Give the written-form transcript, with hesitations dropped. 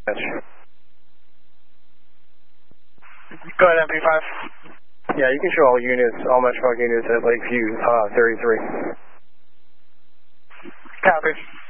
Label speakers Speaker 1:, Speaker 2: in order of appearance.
Speaker 1: Go ahead, MP5. Yeah, you can show all units, all Metrolog units at Lakeview 33. Copy.